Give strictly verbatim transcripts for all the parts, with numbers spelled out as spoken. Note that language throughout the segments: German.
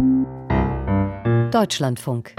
Deutschlandfunk.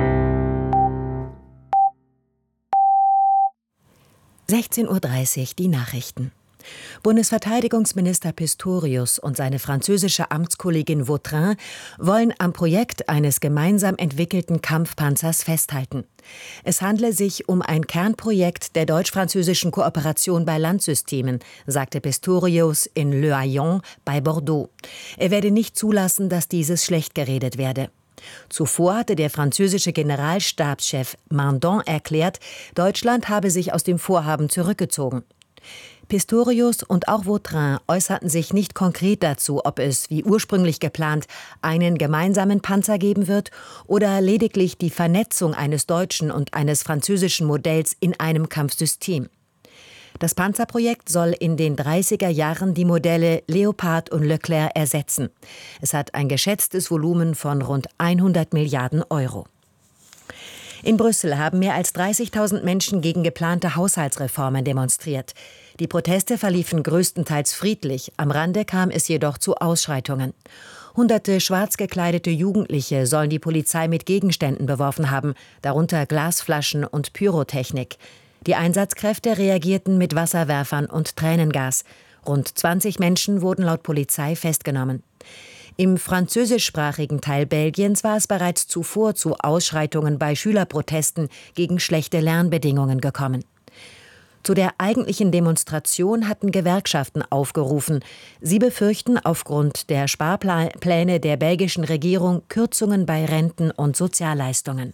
sechzehn Uhr dreißig, die Nachrichten. Bundesverteidigungsminister Pistorius und seine französische Amtskollegin Vautrin wollen am Projekt eines gemeinsam entwickelten Kampfpanzers festhalten. Es handle sich um ein Kernprojekt der deutsch-französischen Kooperation bei Landsystemen, sagte Pistorius in Le Haillon bei Bordeaux. Er werde nicht zulassen, dass dieses schlecht geredet werde. Zuvor hatte der französische Generalstabschef Mandon erklärt, Deutschland habe sich aus dem Vorhaben zurückgezogen. Pistorius und auch Vautrin äußerten sich nicht konkret dazu, ob es, wie ursprünglich geplant, einen gemeinsamen Panzer geben wird oder lediglich die Vernetzung eines deutschen und eines französischen Modells in einem Kampfsystem. Das Panzerprojekt soll in den dreißiger Jahren die Modelle Leopard und Leclerc ersetzen. Es hat ein geschätztes Volumen von rund hundert Milliarden Euro. In Brüssel haben mehr als dreißigtausend Menschen gegen geplante Haushaltsreformen demonstriert. Die Proteste verliefen größtenteils friedlich, am Rande kam es jedoch zu Ausschreitungen. Hunderte schwarz gekleidete Jugendliche sollen die Polizei mit Gegenständen beworfen haben, darunter Glasflaschen und Pyrotechnik. Die Einsatzkräfte reagierten mit Wasserwerfern und Tränengas. Rund zwanzig Menschen wurden laut Polizei festgenommen. Im französischsprachigen Teil Belgiens war es bereits zuvor zu Ausschreitungen bei Schülerprotesten gegen schlechte Lernbedingungen gekommen. Zu der eigentlichen Demonstration hatten Gewerkschaften aufgerufen. Sie befürchten aufgrund der Sparpläne der belgischen Regierung Kürzungen bei Renten und Sozialleistungen.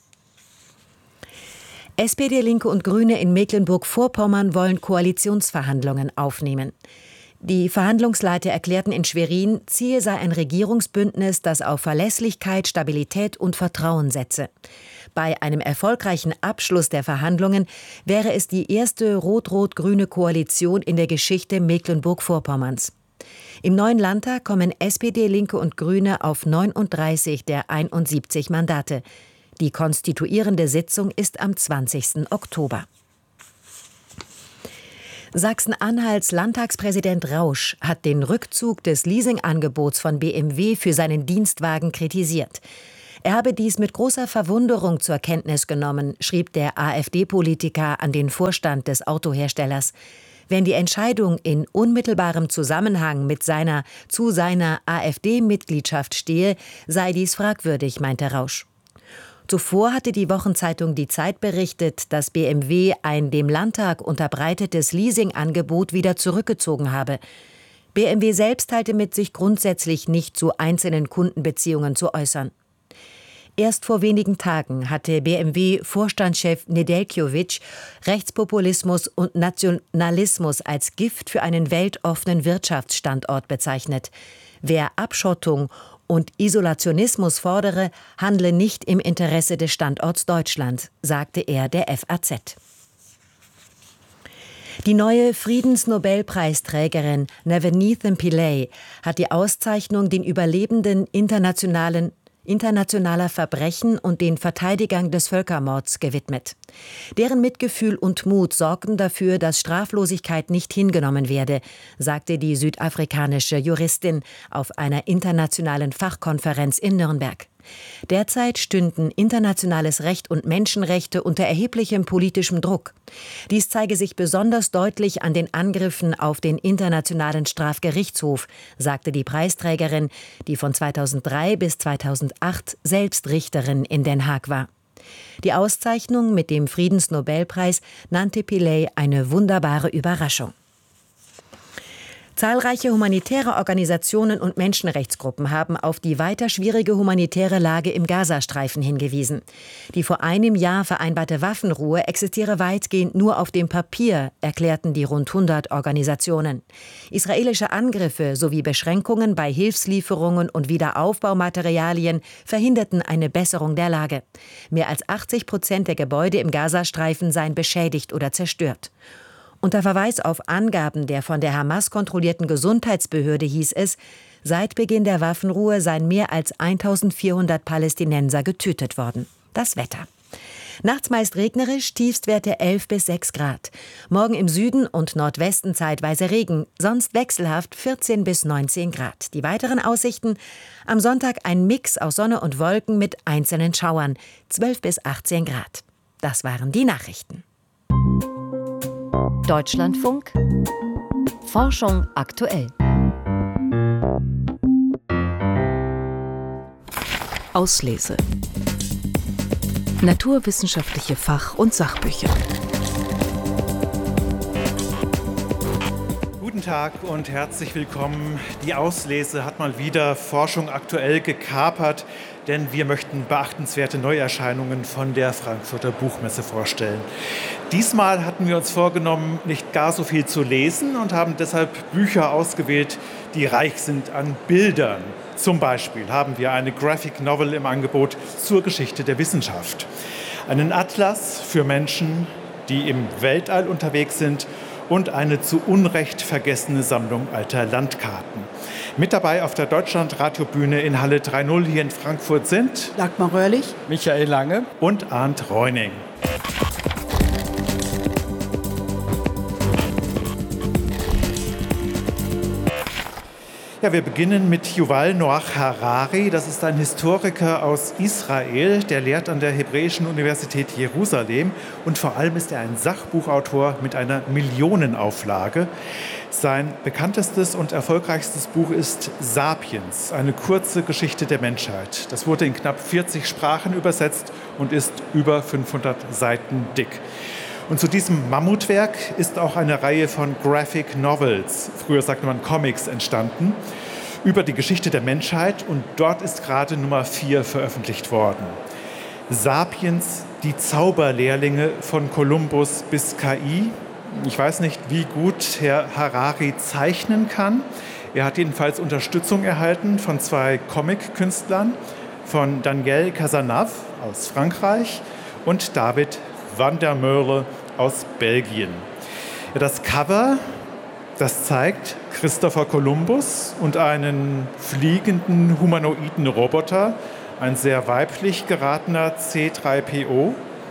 S P D, Linke und Grüne in Mecklenburg-Vorpommern wollen Koalitionsverhandlungen aufnehmen. Die Verhandlungsleiter erklärten in Schwerin, Ziel sei ein Regierungsbündnis, das auf Verlässlichkeit, Stabilität und Vertrauen setze. Bei einem erfolgreichen Abschluss der Verhandlungen wäre es die erste rot-rot-grüne Koalition in der Geschichte Mecklenburg-Vorpommerns. Im neuen Landtag kommen S P D, Linke und Grüne auf neununddreißig der einundsiebzig Mandate. Die konstituierende Sitzung ist am zwanzigsten Oktober. Sachsen-Anhalts Landtagspräsident Rausch hat den Rückzug des Leasingangebots von B M W für seinen Dienstwagen kritisiert. Er habe dies mit großer Verwunderung zur Kenntnis genommen, schrieb der AfD-Politiker an den Vorstand des Autoherstellers. Wenn die Entscheidung in unmittelbarem Zusammenhang mit seiner zu seiner AfD-Mitgliedschaft stehe, sei dies fragwürdig, meinte Rausch. Zuvor hatte die Wochenzeitung Die Zeit berichtet, dass B M W ein dem Landtag unterbreitetes Leasingangebot wieder zurückgezogen habe. B M W selbst halte mit sich grundsätzlich nicht zu einzelnen Kundenbeziehungen zu äußern. Erst vor wenigen Tagen hatte B M W-Vorstandschef Nedeljkovic Rechtspopulismus und Nationalismus als Gift für einen weltoffenen Wirtschaftsstandort bezeichnet. Wer Abschottung und Isolationismus fordere, handle nicht im Interesse des Standorts Deutschland, sagte er der F A Z. Die neue Friedensnobelpreisträgerin Navanetha Pillay hat die Auszeichnung den Überlebenden internationalen internationaler Verbrechen und den Verteidigern des Völkermords gewidmet. Deren Mitgefühl und Mut sorgten dafür, dass Straflosigkeit nicht hingenommen werde, sagte die südafrikanische Juristin auf einer internationalen Fachkonferenz in Nürnberg. Derzeit stünden internationales Recht und Menschenrechte unter erheblichem politischem Druck. Dies zeige sich besonders deutlich an den Angriffen auf den Internationalen Strafgerichtshof, sagte die Preisträgerin, die von zweitausenddrei bis zweitausendacht selbst Richterin in Den Haag war. Die Auszeichnung mit dem Friedensnobelpreis nannte Pillay eine wunderbare Überraschung. Zahlreiche humanitäre Organisationen und Menschenrechtsgruppen haben auf die weiter schwierige humanitäre Lage im Gazastreifen hingewiesen. Die vor einem Jahr vereinbarte Waffenruhe existiere weitgehend nur auf dem Papier, erklärten die rund hundert Organisationen. Israelische Angriffe sowie Beschränkungen bei Hilfslieferungen und Wiederaufbaumaterialien verhinderten eine Besserung der Lage. Mehr als achtzig Prozent der Gebäude im Gazastreifen seien beschädigt oder zerstört. Unter Verweis auf Angaben der von der Hamas kontrollierten Gesundheitsbehörde hieß es, seit Beginn der Waffenruhe seien mehr als eintausendvierhundert Palästinenser getötet worden. Das Wetter. Nachts meist regnerisch, Tiefstwerte elf bis sechs Grad. Morgen im Süden und Nordwesten zeitweise Regen, sonst wechselhaft vierzehn bis neunzehn Grad. Die weiteren Aussichten: am Sonntag ein Mix aus Sonne und Wolken mit einzelnen Schauern, zwölf bis achtzehn Grad. Das waren die Nachrichten. Deutschlandfunk Forschung aktuell. Auslese. Naturwissenschaftliche Fach- und Sachbücher. Guten Tag und herzlich willkommen. Die Auslese hat mal wieder Forschung aktuell gekapert, denn wir möchten beachtenswerte Neuerscheinungen von der Frankfurter Buchmesse vorstellen. Diesmal hatten wir uns vorgenommen, nicht gar so viel zu lesen und haben deshalb Bücher ausgewählt, die reich sind an Bildern. Zum Beispiel haben wir eine Graphic Novel im Angebot zur Geschichte der Wissenschaft. Einen Atlas für Menschen, die im Weltall unterwegs sind, und eine zu Unrecht vergessene Sammlung alter Landkarten. Mit dabei auf der Deutschlandradiobühne in Halle drei null hier in Frankfurt sind Dagmar Röhrlich, Michael Lange und Arndt Reuning. Ja, wir beginnen mit Yuval Noah Harari. Das ist ein Historiker aus Israel, der lehrt an der Hebräischen Universität Jerusalem. Und vor allem ist er ein Sachbuchautor mit einer Millionenauflage. Sein bekanntestes und erfolgreichstes Buch ist Sapiens, eine kurze Geschichte der Menschheit. Das wurde in knapp vierzig Sprachen übersetzt und ist über fünfhundert Seiten dick. Und zu diesem Mammutwerk ist auch eine Reihe von Graphic Novels, früher sagte man Comics, entstanden, über die Geschichte der Menschheit. Und dort ist gerade Nummer vier veröffentlicht worden. Sapiens, die Zauberlehrlinge von Kolumbus bis K I. Ich weiß nicht, wie gut Herr Harari zeichnen kann. Er hat jedenfalls Unterstützung erhalten von zwei Comic-Künstlern, von Daniel Cazenave aus Frankreich und David van der Merle aus Belgien. Ja, das Cover, das zeigt Christopher Columbus und einen fliegenden humanoiden Roboter, ein sehr weiblich geratener C drei P O.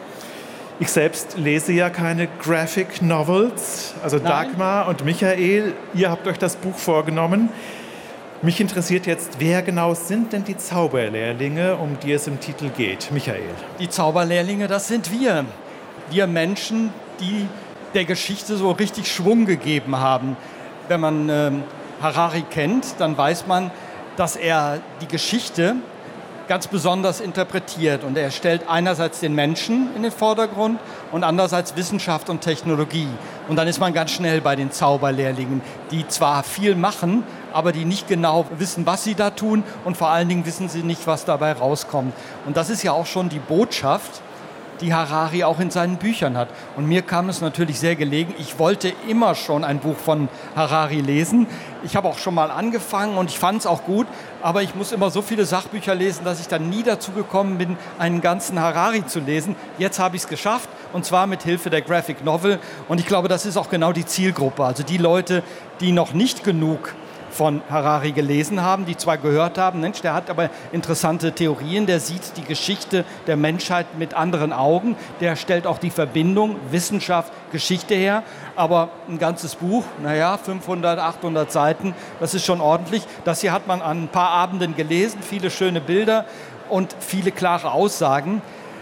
Ich selbst lese ja keine Graphic Novels, also Nein. Dagmar und Michael, ihr habt euch das Buch vorgenommen. Mich interessiert jetzt, wer genau sind denn die Zauberlehrlinge, um die es im Titel geht? Michael. Die Zauberlehrlinge, das sind wir. Wir Menschen, die der Geschichte so richtig Schwung gegeben haben. Wenn man ähm, Harari kennt, dann weiß man, dass er die Geschichte ganz besonders interpretiert. Und er stellt einerseits den Menschen in den Vordergrund und andererseits Wissenschaft und Technologie. Und dann ist man ganz schnell bei den Zauberlehrlingen, die zwar viel machen, aber die nicht genau wissen, was sie da tun. Und vor allen Dingen wissen sie nicht, was dabei rauskommt. Und das ist ja auch schon die Botschaft, die Harari auch in seinen Büchern hat. Und mir kam es natürlich sehr gelegen. Ich wollte immer schon ein Buch von Harari lesen. Ich habe auch schon mal angefangen und ich fand es auch gut. Aber ich muss immer so viele Sachbücher lesen, dass ich dann nie dazu gekommen bin, einen ganzen Harari zu lesen. Jetzt habe ich es geschafft, und zwar mit Hilfe der Graphic Novel. Und ich glaube, das ist auch genau die Zielgruppe. Also die Leute, die noch nicht genug von Harari gelesen haben, die zwar gehört haben, Mensch, der hat aber interessante Theorien, der sieht die Geschichte der Menschheit mit anderen Augen, der stellt auch die Verbindung Wissenschaft, Geschichte her, aber ein ganzes Buch, naja, fünfhundert, achthundert Seiten, das ist schon ordentlich. Das hier hat man an ein paar Abenden gelesen, viele schöne Bilder und viele klare Aussagen.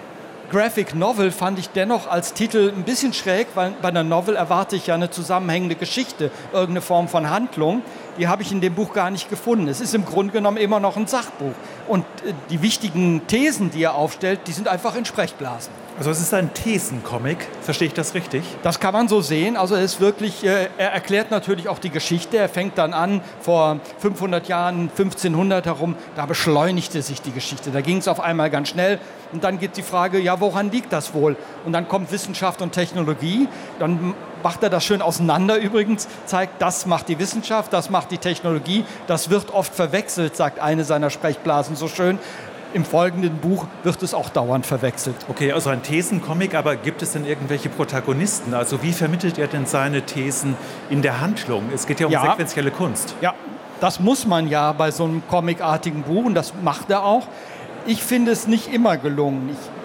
Graphic Novel fand ich dennoch als Titel ein bisschen schräg, weil bei einer Novel erwarte ich ja eine zusammenhängende Geschichte, irgendeine Form von Handlung. Die habe ich in dem Buch gar nicht gefunden. Es ist im Grunde genommen immer noch ein Sachbuch. Und die wichtigen Thesen, die er aufstellt, die sind einfach in Sprechblasen. Also es ist ein Thesencomic, verstehe ich das richtig? Das kann man so sehen. Also er ist wirklich, äh, er erklärt natürlich auch die Geschichte. Er fängt dann an, vor fünfhundert Jahren, fünfzehnhundert herum, da beschleunigte sich die Geschichte. Da ging es auf einmal ganz schnell. Und dann geht die Frage, ja, woran liegt das wohl? Und dann kommt Wissenschaft und Technologie. Dann macht er das schön auseinander übrigens, zeigt, das macht die Wissenschaft, das macht die Technologie. Das wird oft verwechselt, sagt eine seiner Sprechblasen so schön. Im folgenden Buch wird es auch dauernd verwechselt. Okay, also ein Thesencomic, aber gibt es denn irgendwelche Protagonisten? Also wie vermittelt er denn seine Thesen in der Handlung? Es geht ja um ja. sequenzielle Kunst. Ja, das muss man ja bei so einem comicartigen Buch und das macht er auch. Ich finde es nicht immer gelungen. Ich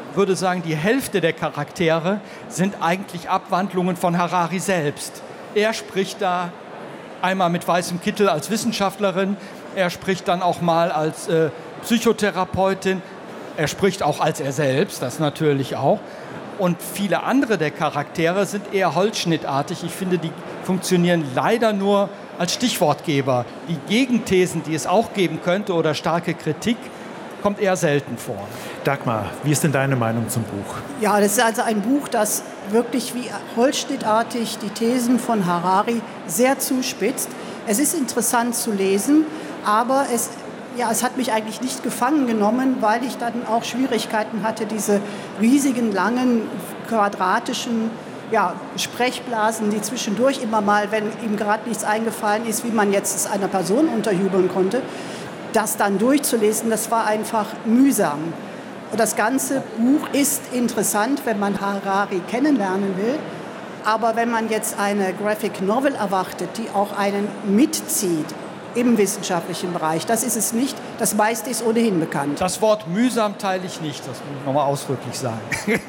würde sagen, die Hälfte der Charaktere sind eigentlich Abwandlungen von Harari selbst. Er spricht da einmal mit weißem Kittel als Wissenschaftlerin, er spricht dann auch mal als äh, Psychotherapeutin, er spricht auch als er selbst, das natürlich auch. Und viele andere der Charaktere sind eher holzschnittartig. Ich finde, die funktionieren leider nur als Stichwortgeber. Die Gegenthesen, die es auch geben könnte, oder starke Kritik, kommt eher selten vor. Dagmar, wie ist denn deine Meinung zum Buch? Ja, das ist also ein Buch, das wirklich wie holzschnittartig die Thesen von Harari sehr zuspitzt. Es ist interessant zu lesen, aber es, ja, es hat mich eigentlich nicht gefangen genommen, weil ich dann auch Schwierigkeiten hatte, diese riesigen, langen, quadratischen ja, Sprechblasen, die zwischendurch immer mal, wenn ihm gerade nichts eingefallen ist, wie man jetzt es einer Person unterjubeln konnte, das dann durchzulesen, das war einfach mühsam. Und das ganze Buch ist interessant, wenn man Harari kennenlernen will. Aber wenn man jetzt eine Graphic Novel erwartet, die auch einen mitzieht im wissenschaftlichen Bereich, das ist es nicht. Das meiste ist ohnehin bekannt. Das Wort mühsam teile ich nicht, das muss ich nochmal ausdrücklich sagen.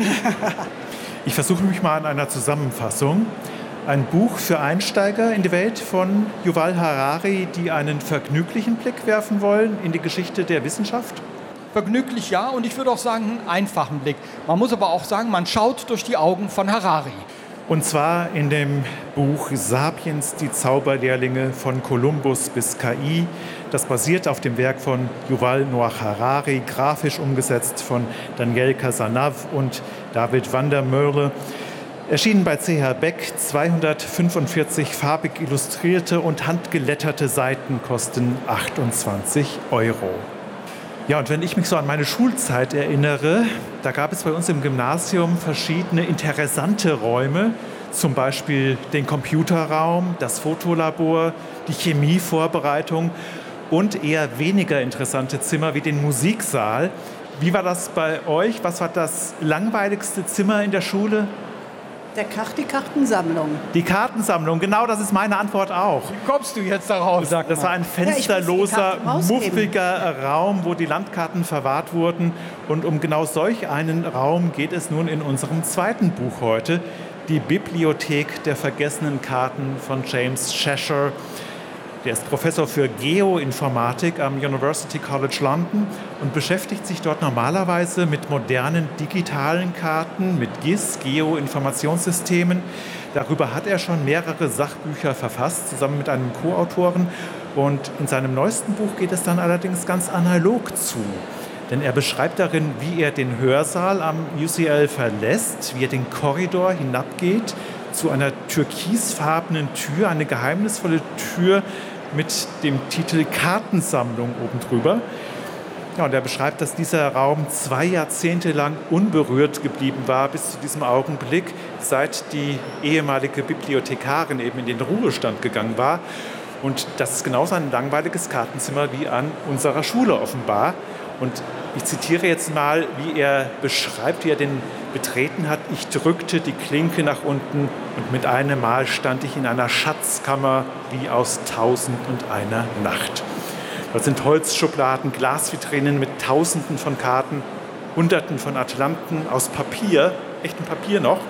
Ich versuche mich mal an einer Zusammenfassung. Ein Buch für Einsteiger in die Welt von Yuval Harari, die einen vergnüglichen Blick werfen wollen in die Geschichte der Wissenschaft? Vergnüglich ja, und ich würde auch sagen, einen einfachen Blick. Man muss aber auch sagen, man schaut durch die Augen von Harari. Und zwar in dem Buch Sapiens, die Zauberlehrlinge von Kolumbus bis K I. Das basiert auf dem Werk von Yuval Noah Harari, grafisch umgesetzt von Daniel Cazenave und David van der Merle. Erschienen bei C H Beck, zweihundertfünfundvierzig farbig illustrierte und handgeletterte Seiten kosten achtundzwanzig Euro. Ja, und wenn ich mich so an meine Schulzeit erinnere, da gab es bei uns im Gymnasium verschiedene interessante Räume, zum Beispiel den Computerraum, das Fotolabor, die Chemievorbereitung und eher weniger interessante Zimmer wie den Musiksaal. Wie war das bei euch? Was war das langweiligste Zimmer in der Schule? Der Kart, die Kartensammlung. Die Kartensammlung, genau, das ist meine Antwort auch. Wie kommst du jetzt darauf? Das war ein fensterloser, ja, muffiger Raum, wo die Landkarten verwahrt wurden. Und um genau solch einen Raum geht es nun in unserem zweiten Buch heute, die Bibliothek der vergessenen Karten von James Cheshire. Der ist Professor für Geoinformatik am University College London und beschäftigt sich dort normalerweise mit modernen digitalen Karten, mit G I S, Geoinformationssystemen. Darüber hat er schon mehrere Sachbücher verfasst, zusammen mit einem Co-Autoren. Und in seinem neuesten Buch geht es dann allerdings ganz analog zu. Denn er beschreibt darin, wie er den Hörsaal am U C L verlässt, wie er den Korridor hinabgeht zu einer türkisfarbenen Tür, eine geheimnisvolle Tür mit dem Titel Kartensammlung oben drüber. Ja, und er beschreibt, dass dieser Raum zwei Jahrzehnte lang unberührt geblieben war, bis zu diesem Augenblick, seit die ehemalige Bibliothekarin eben in den Ruhestand gegangen war. Und das ist genauso ein langweiliges Kartenzimmer wie an unserer Schule offenbar. Und ich zitiere jetzt mal, wie er beschreibt, wie er den betreten hat. Ich drückte die Klinke nach unten und mit einem Mal stand ich in einer Schatzkammer wie aus Tausend und einer Nacht. Dort sind Holzschubladen, Glasvitrinen mit Tausenden von Karten, Hunderten von Atlanten aus Papier, echtem Papier noch.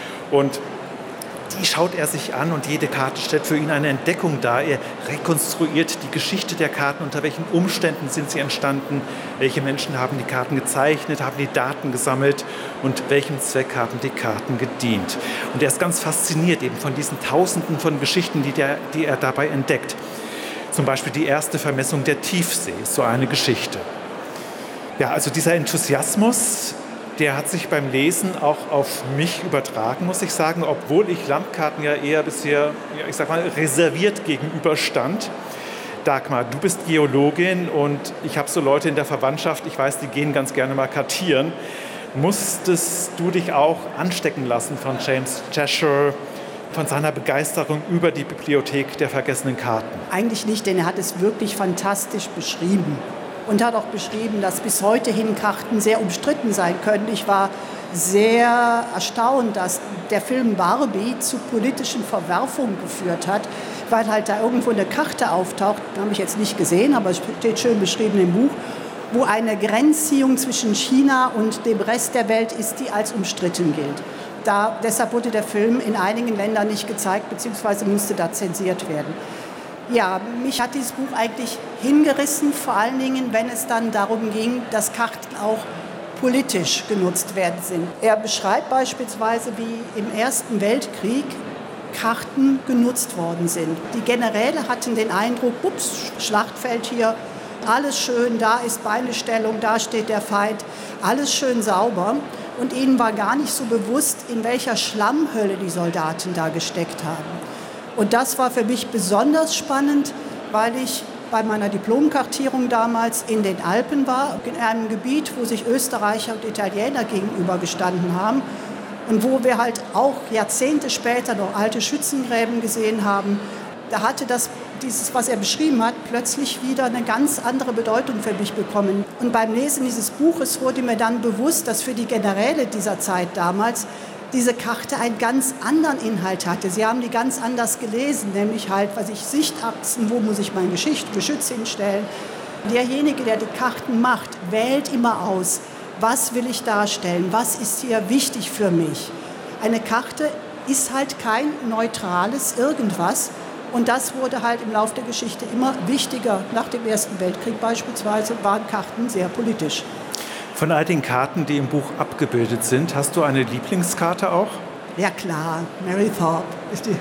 Und die schaut er sich an und jede Karte stellt für ihn eine Entdeckung dar. Er rekonstruiert die Geschichte der Karten, unter welchen Umständen sind sie entstanden, welche Menschen haben die Karten gezeichnet, haben die Daten gesammelt und welchem Zweck haben die Karten gedient. Und er ist ganz fasziniert eben von diesen Tausenden von Geschichten, die, der, die er dabei entdeckt. Zum Beispiel die erste Vermessung der Tiefsee, so eine Geschichte. Ja, also dieser Enthusiasmus, der hat sich beim Lesen auch auf mich übertragen, muss ich sagen, obwohl ich Landkarten ja eher bisher, ja, ich sag mal, reserviert gegenüberstand. Dagmar, du bist Geologin und ich habe so Leute in der Verwandtschaft, ich weiß, die gehen ganz gerne mal kartieren. Musstest du dich auch anstecken lassen von James Cheshire, von seiner Begeisterung über die Bibliothek der vergessenen Karten? Eigentlich nicht, denn er hat es wirklich fantastisch beschrieben. Und hat auch beschrieben, dass bis heute hin Karten sehr umstritten sein können. Ich war sehr erstaunt, dass der Film Barbie zu politischen Verwerfungen geführt hat, weil halt da irgendwo eine Karte auftaucht, habe ich jetzt nicht gesehen, aber es steht schön beschrieben im Buch. wo eine Grenzziehung zwischen China und dem Rest der Welt ist, die als umstritten gilt. Da, deshalb wurde der Film in einigen Ländern nicht gezeigt, beziehungsweise musste da zensiert werden. Ja, mich hat dieses Buch eigentlich hingerissen, vor allen Dingen, wenn es dann darum ging, dass Karten auch politisch genutzt werden sind. Er beschreibt beispielsweise, wie im Ersten Weltkrieg Karten genutzt worden sind. Die Generäle hatten den Eindruck, ups, Schlachtfeld hier, alles schön, da ist Beinestellung, da steht der Feind, alles schön sauber. Und ihnen war gar nicht so bewusst, in welcher Schlammhölle die Soldaten da gesteckt haben. Und das war für mich besonders spannend, weil ich bei meiner Diplomkartierung damals in den Alpen war, in einem Gebiet, wo sich Österreicher und Italiener gegenübergestanden haben und wo wir halt auch Jahrzehnte später noch alte Schützengräben gesehen haben. Da hatte das, dieses, was er beschrieben hat, plötzlich wieder eine ganz andere Bedeutung für mich bekommen. Und beim Lesen dieses Buches wurde mir dann bewusst, dass für die Generäle dieser Zeit damals diese Karte einen ganz anderen Inhalt hatte. Sie haben die ganz anders gelesen, nämlich halt, was ich, Sichtachsen, wo muss ich mein Geschicht, Geschütz hinstellen. Derjenige, der die Karten macht, wählt immer aus, was will ich darstellen, was ist hier wichtig für mich. Eine Karte ist halt kein neutrales Irgendwas und das wurde halt im Laufe der Geschichte immer wichtiger. Nach dem Ersten Weltkrieg beispielsweise waren Karten sehr politisch. Von all den Karten, die im Buch abgebildet sind, hast du eine Lieblingskarte auch? Ja klar, Mary Thorpe. Die,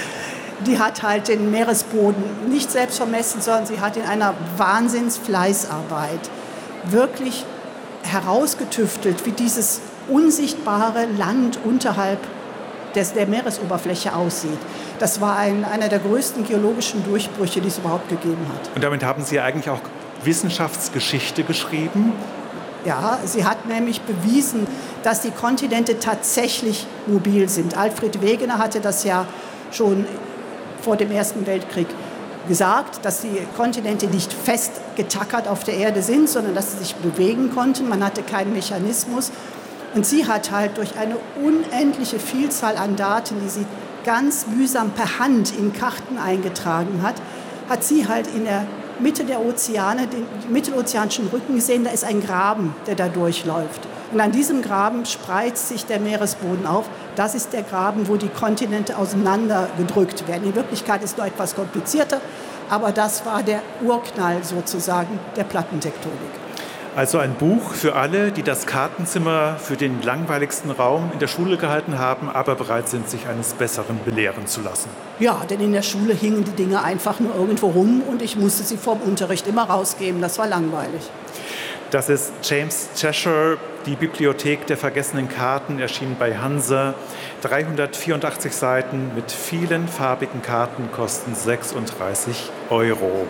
die hat halt den Meeresboden nicht selbst vermessen, sondern sie hat in einer Wahnsinnsfleißarbeit wirklich herausgetüftelt, wie dieses unsichtbare Land unterhalb des, der Meeresoberfläche aussieht. Das war ein, einer der größten geologischen Durchbrüche, die es überhaupt gegeben hat. Und damit haben Sie eigentlich auch Wissenschaftsgeschichte geschrieben? Ja, sie hat nämlich bewiesen, dass die Kontinente tatsächlich mobil sind. Alfred Wegener hatte das ja schon vor dem Ersten Weltkrieg gesagt, dass die Kontinente nicht fest getackert auf der Erde sind, sondern dass sie sich bewegen konnten. Man hatte keinen Mechanismus. Und sie hat halt durch eine unendliche Vielzahl an Daten, die sie ganz mühsam per Hand in Karten eingetragen hat, hat sie halt in der Mitte der Ozeane, den mittelozeanischen Rücken gesehen, da ist ein Graben, der da durchläuft. Und an diesem Graben spreizt sich der Meeresboden auf. Das ist der Graben, wo die Kontinente auseinandergedrückt werden. In Wirklichkeit ist es noch etwas komplizierter, aber das war der Urknall sozusagen der Plattentektonik. Also ein Buch für alle, die das Kartenzimmer für den langweiligsten Raum in der Schule gehalten haben, aber bereit sind, sich eines Besseren belehren zu lassen. Ja, denn in der Schule hingen die Dinge einfach nur irgendwo rum und ich musste sie vom Unterricht immer rausgeben. Das war langweilig. Das ist James Cheshire, die Bibliothek der vergessenen Karten, erschienen bei Hansa. dreihundertvierundachtzig Seiten mit vielen farbigen Karten, kosten sechsunddreißig Euro.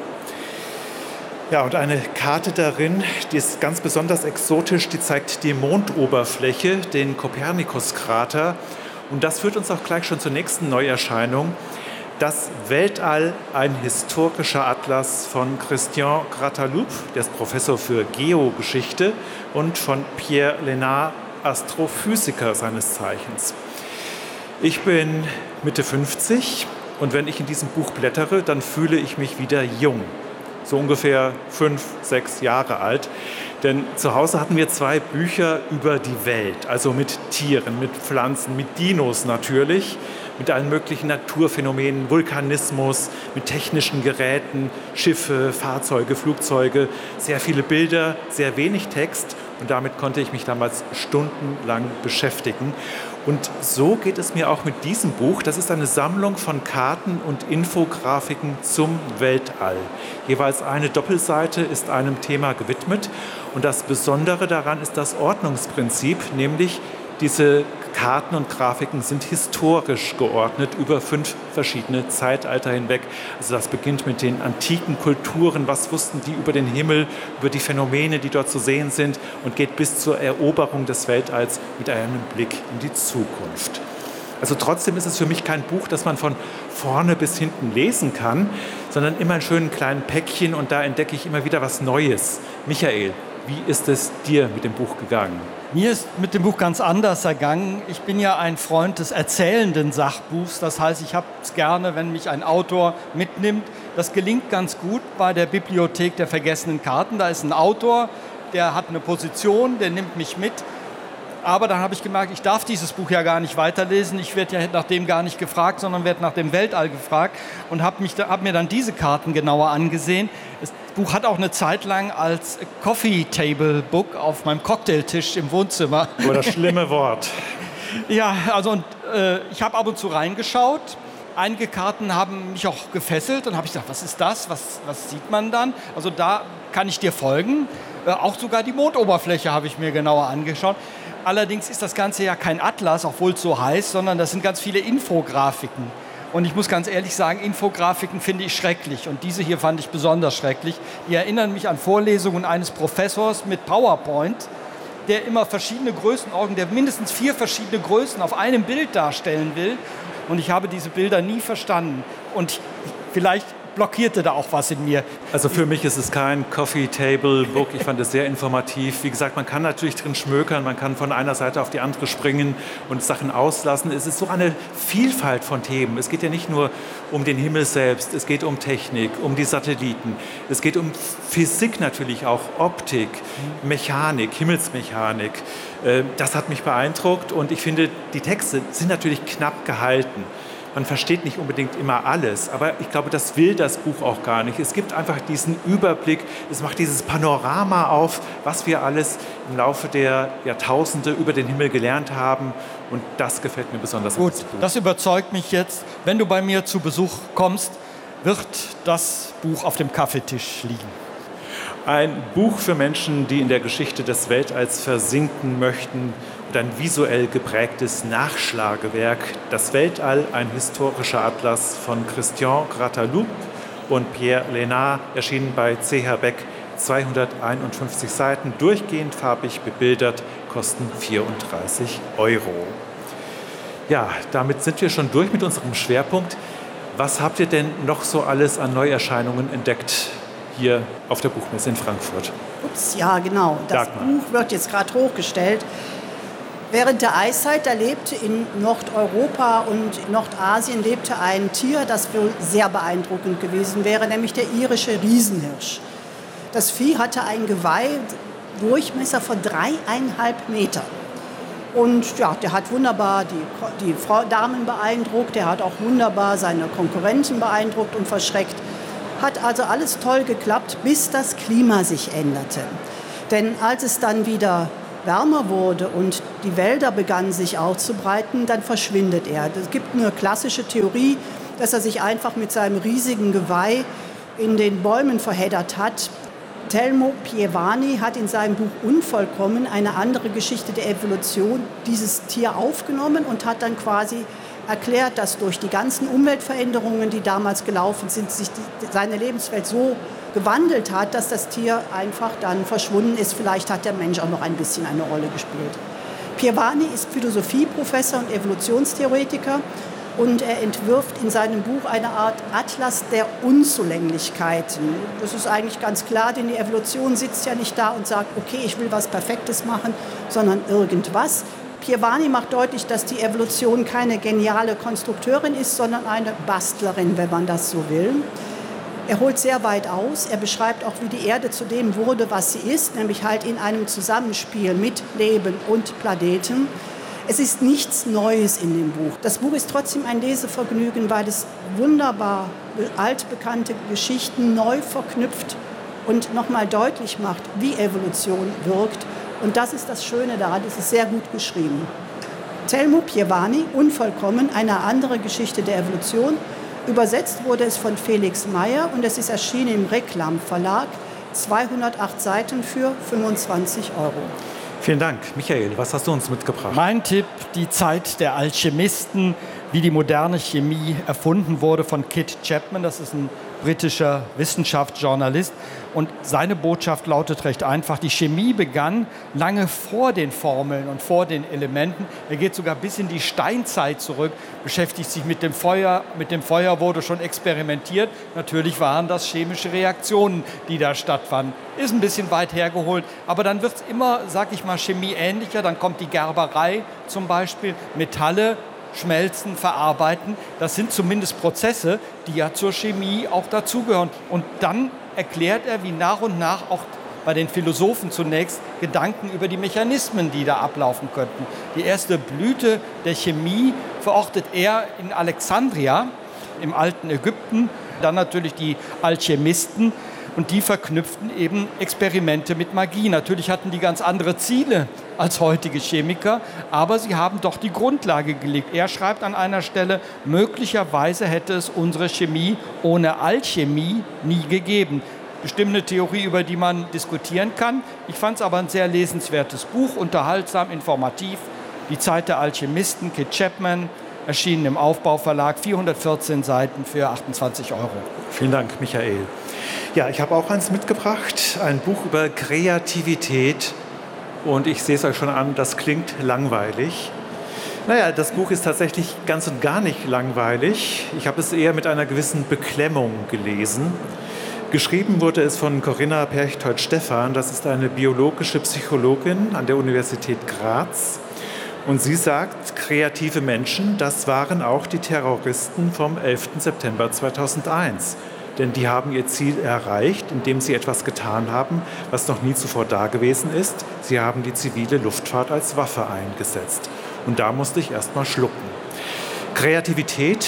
Ja, und eine Karte darin, die ist ganz besonders exotisch, die zeigt die Mondoberfläche, den Kopernikus-Krater. Und das führt uns auch gleich schon zur nächsten Neuerscheinung. Das Weltall, ein historischer Atlas von Christian Grataloup, der ist Professor für Geogeschichte, und von Pierre Lénard, Astrophysiker seines Zeichens. Ich bin Mitte fünfzig und wenn ich in diesem Buch blättere, dann fühle ich mich wieder jung. So ungefähr fünf, sechs Jahre alt. Denn zu Hause hatten wir zwei Bücher über die Welt, also mit Tieren, mit Pflanzen, mit Dinos natürlich, mit allen möglichen Naturphänomenen, Vulkanismus, mit technischen Geräten, Schiffe, Fahrzeuge, Flugzeuge, sehr viele Bilder, sehr wenig Text. Und damit konnte ich mich damals stundenlang beschäftigen. Und so geht es mir auch mit diesem Buch. Das ist eine Sammlung von Karten und Infografiken zum Weltall. Jeweils eine Doppelseite ist einem Thema gewidmet. Und das Besondere daran ist das Ordnungsprinzip, nämlich diese Karten und Grafiken sind historisch geordnet über fünf verschiedene Zeitalter hinweg. Also das beginnt mit den antiken Kulturen, was wussten die über den Himmel, über die Phänomene, die dort zu sehen sind, und geht bis zur Eroberung des Weltalls mit einem Blick in die Zukunft. Also trotzdem ist es für mich kein Buch, das man von vorne bis hinten lesen kann, sondern immer in schönen kleinen Päckchen, und da entdecke ich immer wieder was Neues. Michael, wie ist es dir mit dem Buch gegangen? Mir ist mit dem Buch ganz anders ergangen. Ich bin ja ein Freund des erzählenden Sachbuchs. Das heißt, ich habe es gerne, wenn mich ein Autor mitnimmt. Das gelingt ganz gut bei der Bibliothek der vergessenen Karten. Da ist ein Autor, der hat eine Position, der nimmt mich mit. Aber dann habe ich gemerkt, ich darf dieses Buch ja gar nicht weiterlesen. Ich werde ja nach dem gar nicht gefragt, sondern werde nach dem Weltall gefragt und habe hab mir dann diese Karten genauer angesehen. Das Buch hat auch eine Zeit lang als Coffee Table Book auf meinem Cocktailtisch im Wohnzimmer. Oh, das schlimme Wort. Ja, also und, äh, ich habe ab und zu reingeschaut. Einige Karten haben mich auch gefesselt und habe ich gedacht, was ist das? Was, was sieht man dann? Also da kann ich dir folgen. Äh, auch sogar die Mondoberfläche habe ich mir genauer angeschaut. Allerdings ist das Ganze ja kein Atlas, obwohl es so heißt, sondern das sind ganz viele Infografiken. Und ich muss ganz ehrlich sagen, Infografiken finde ich schrecklich. Und diese hier fand ich besonders schrecklich. Die erinnern mich an Vorlesungen eines Professors mit PowerPoint, der immer verschiedene Größenordnungen, der mindestens vier verschiedene Größen auf einem Bild darstellen will. Und ich habe diese Bilder nie verstanden. Und vielleicht blockierte da auch was in mir. Also für mich ist es kein Coffee Table Book. Ich fand es sehr informativ. Wie gesagt, man kann natürlich drin schmökern, man kann von einer Seite auf die andere springen und Sachen auslassen. Es ist so eine Vielfalt von Themen. Es geht ja nicht nur um den Himmel selbst, es geht um Technik, um die Satelliten. Es geht um Physik natürlich auch, Optik, Mechanik, Himmelsmechanik. Das hat mich beeindruckt und ich finde, die Texte sind natürlich knapp gehalten. Man versteht nicht unbedingt immer alles, aber ich glaube, das will das Buch auch gar nicht. Es gibt einfach diesen Überblick, es macht dieses Panorama auf, was wir alles im Laufe der Jahrtausende über den Himmel gelernt haben und das gefällt mir besonders gut. Das Buch. Das überzeugt mich jetzt. Wenn du bei mir zu Besuch kommst, wird das Buch auf dem Kaffeetisch liegen. Ein Buch für Menschen, die in der Geschichte des Weltalls versinken möchten. Und ein visuell geprägtes Nachschlagewerk, Das Weltall, ein historischer Atlas von Christian Grattalou und Pierre Lénard, erschienen bei C H Beck, zweihunderteinundfünfzig Seiten, durchgehend farbig bebildert, kosten vierunddreißig Euro. Ja, damit sind wir schon durch mit unserem Schwerpunkt. Was habt ihr denn noch so alles an Neuerscheinungen entdeckt hier auf der Buchmesse in Frankfurt? Ups, ja, genau. Das Dagmar. Buch wird jetzt gerade hochgestellt. Während der Eiszeit, da lebte in Nordeuropa und Nordasien lebte ein Tier, das wohl sehr beeindruckend gewesen wäre, nämlich der irische Riesenhirsch. Das Vieh hatte ein Geweih, Durchmesser von dreieinhalb Meter. Und ja, der hat wunderbar die, die Frau, Damen beeindruckt, der hat auch wunderbar seine Konkurrenten beeindruckt und verschreckt. Hat also alles toll geklappt, bis das Klima sich änderte. Denn als es dann wieder wärmer wurde und die Wälder begannen sich auszubreiten, dann verschwindet er. Es gibt eine klassische Theorie, dass er sich einfach mit seinem riesigen Geweih in den Bäumen verheddert hat. Telmo Pievani hat in seinem Buch Unvollkommen eine andere Geschichte der Evolution dieses Tier aufgenommen und hat dann quasi erklärt, dass durch die ganzen Umweltveränderungen, die damals gelaufen sind, sich die, seine Lebenswelt so gewandelt hat, dass das Tier einfach dann verschwunden ist. Vielleicht hat der Mensch auch noch ein bisschen eine Rolle gespielt. Pievani ist Philosophieprofessor und Evolutionstheoretiker und er entwirft in seinem Buch eine Art Atlas der Unzulänglichkeiten. Das ist eigentlich ganz klar, denn die Evolution sitzt ja nicht da und sagt, okay, ich will was Perfektes machen, sondern irgendwas. Pievani macht deutlich, dass die Evolution keine geniale Konstrukteurin ist, sondern eine Bastlerin, wenn man das so will. Er holt sehr weit aus. Er beschreibt auch, wie die Erde zu dem wurde, was sie ist, nämlich halt in einem Zusammenspiel mit Leben und Planeten. Es ist nichts Neues in dem Buch. Das Buch ist trotzdem ein Lesevergnügen, weil es wunderbar altbekannte Geschichten neu verknüpft und nochmal deutlich macht, wie Evolution wirkt. Und das ist das Schöne daran, es ist sehr gut geschrieben. Telmo Pievani, Unvollkommen, eine andere Geschichte der Evolution. Übersetzt wurde es von Felix Meyer und es ist erschienen im Reklam Verlag. zweihundertacht Seiten für fünfundzwanzig Euro. Vielen Dank. Michael, was hast du uns mitgebracht? Mein Tipp, die Zeit der Alchemisten, wie die moderne Chemie erfunden wurde, von Kit Chapman. Das ist ein britischer Wissenschaftsjournalist. Und seine Botschaft lautet recht einfach, die Chemie begann lange vor den Formeln und vor den Elementen. Er geht sogar bis in die Steinzeit zurück, beschäftigt sich mit dem Feuer. Mit dem Feuer wurde schon experimentiert. Natürlich waren das chemische Reaktionen, die da stattfanden. Ist ein bisschen weit hergeholt, aber dann wird es immer, sag ich mal, chemieähnlicher. Dann kommt die Gerberei zum Beispiel, Metalle, schmelzen, verarbeiten. Das sind zumindest Prozesse, die ja zur Chemie auch dazugehören. Und dann erklärt er, wie nach und nach auch bei den Philosophen zunächst Gedanken über die Mechanismen, die da ablaufen könnten. Die erste Blüte der Chemie verortet er in Alexandria, im alten Ägypten, dann natürlich die Alchemisten, und die verknüpften eben Experimente mit Magie. Natürlich hatten die ganz andere Ziele als heutige Chemiker, aber sie haben doch die Grundlage gelegt. Er schreibt an einer Stelle, möglicherweise hätte es unsere Chemie ohne Alchemie nie gegeben. Bestimmt eine Theorie, über die man diskutieren kann. Ich fand es aber ein sehr lesenswertes Buch, unterhaltsam, informativ. Die Zeit der Alchemisten, Kit Chapman, erschienen im Aufbauverlag, vierhundertvierzehn Seiten für achtundzwanzig Euro. Vielen Dank, Michael. Ja, ich habe auch eins mitgebracht, ein Buch über Kreativität. Und ich sehe es euch schon an, das klingt langweilig. Naja, das Buch ist tatsächlich ganz und gar nicht langweilig. Ich habe es eher mit einer gewissen Beklemmung gelesen. Geschrieben wurde es von Corinna Perchtold-Stephan. Das ist eine biologische Psychologin an der Universität Graz. Und sie sagt, kreative Menschen, das waren auch die Terroristen vom elften September zweitausendeins. Denn die haben ihr Ziel erreicht, indem sie etwas getan haben, was noch nie zuvor da gewesen ist. Sie haben die zivile Luftfahrt als Waffe eingesetzt. Und da musste ich erst mal schlucken. Kreativität,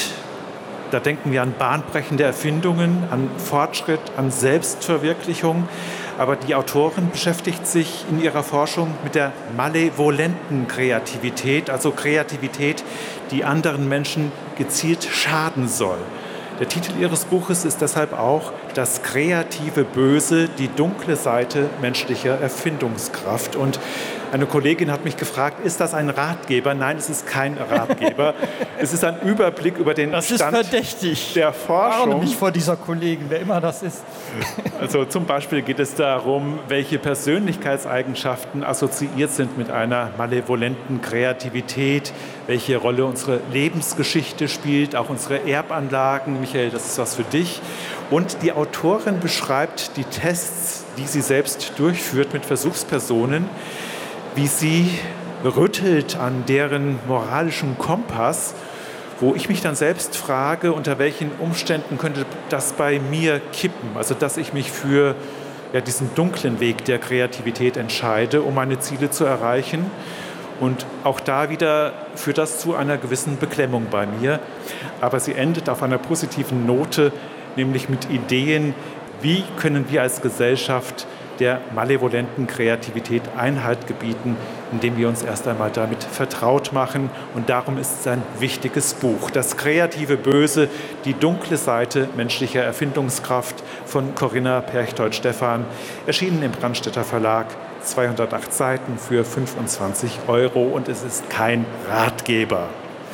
da denken wir an bahnbrechende Erfindungen, an Fortschritt, an Selbstverwirklichung. Aber die Autorin beschäftigt sich in ihrer Forschung mit der malevolenten Kreativität, also Kreativität, die anderen Menschen gezielt schaden soll. Der Titel ihres Buches ist deshalb auch Das kreative Böse, die dunkle Seite menschlicher Erfindungskraft. Und eine Kollegin hat mich gefragt, ist das ein Ratgeber? Nein, es ist kein Ratgeber. Es ist ein Überblick über den das Stand ist verdächtig. der Forschung. Ich warne mich vor dieser Kollegin, wer immer das ist. Also zum Beispiel geht es darum, welche Persönlichkeitseigenschaften assoziiert sind mit einer malevolenten Kreativität, welche Rolle unsere Lebensgeschichte spielt, auch unsere Erbanlagen. Michael, das ist was für dich. Und die Autorin beschreibt die Tests, die sie selbst durchführt mit Versuchspersonen, wie sie rüttelt an deren moralischem Kompass, wo ich mich dann selbst frage, unter welchen Umständen könnte das bei mir kippen, also dass ich mich für ja, diesen dunklen Weg der Kreativität entscheide, um meine Ziele zu erreichen. Und auch da wieder führt das zu einer gewissen Beklemmung bei mir. Aber sie endet auf einer positiven Note, nämlich mit Ideen, wie können wir als Gesellschaft der malevolenten Kreativität Einhalt gebieten, indem wir uns erst einmal damit vertraut machen. Und darum ist es ein wichtiges Buch. Das kreative Böse, die dunkle Seite menschlicher Erfindungskraft von Corinna Perchtold-Stephan, erschienen im Brandstätter Verlag, zweihundertacht Seiten für fünfundzwanzig Euro. Und es ist kein Ratgeber.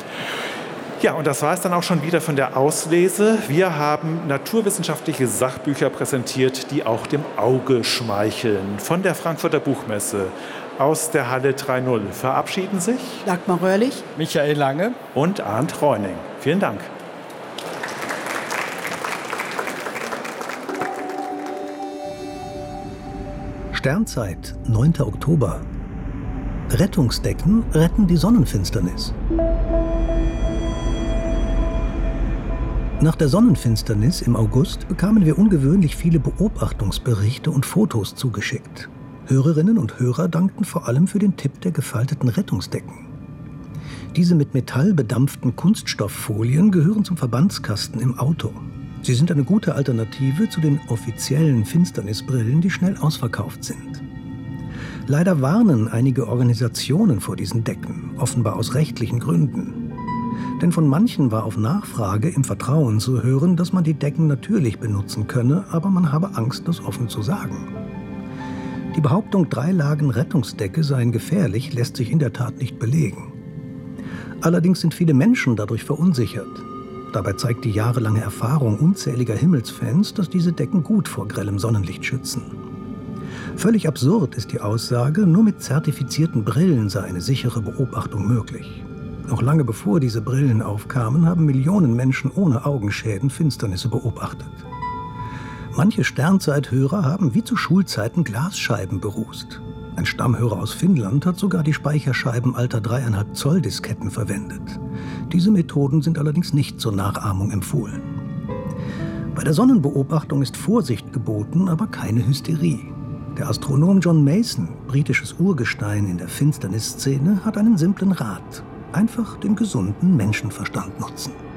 Ja, und das war es dann auch schon wieder von der Auslese. Wir haben naturwissenschaftliche Sachbücher präsentiert, die auch dem Auge schmeicheln. Von der Frankfurter Buchmesse aus der Halle drei null verabschieden sich Dagmar Röhrlich, Michael Lange und Arndt Reuning. Vielen Dank. Sternzeit, neunter Oktober. Rettungsdecken retten die Sonnenfinsternis. Nach der Sonnenfinsternis im August bekamen wir ungewöhnlich viele Beobachtungsberichte und Fotos zugeschickt. Hörerinnen und Hörer dankten vor allem für den Tipp der gefalteten Rettungsdecken. Diese mit Metall bedampften Kunststofffolien gehören zum Verbandskasten im Auto. Sie sind eine gute Alternative zu den offiziellen Finsternisbrillen, die schnell ausverkauft sind. Leider warnen einige Organisationen vor diesen Decken, offenbar aus rechtlichen Gründen. Denn von manchen war auf Nachfrage im Vertrauen zu hören, dass man die Decken natürlich benutzen könne, aber man habe Angst, das offen zu sagen. Die Behauptung, drei Lagen Rettungsdecke seien gefährlich, lässt sich in der Tat nicht belegen. Allerdings sind viele Menschen dadurch verunsichert. Dabei zeigt die jahrelange Erfahrung unzähliger Himmelsfans, dass diese Decken gut vor grellem Sonnenlicht schützen. Völlig absurd ist die Aussage, nur mit zertifizierten Brillen sei eine sichere Beobachtung möglich. Noch lange bevor diese Brillen aufkamen, haben Millionen Menschen ohne Augenschäden Finsternisse beobachtet. Manche Sternzeithörer haben wie zu Schulzeiten Glasscheiben berußt. Ein Stammhörer aus Finnland hat sogar die Speicherscheiben alter dreieinhalb Zoll Disketten verwendet. Diese Methoden sind allerdings nicht zur Nachahmung empfohlen. Bei der Sonnenbeobachtung ist Vorsicht geboten, aber keine Hysterie. Der Astronom John Mason, britisches Urgestein in der Finsternisszene, hat einen simplen Rat: einfach den gesunden Menschenverstand nutzen.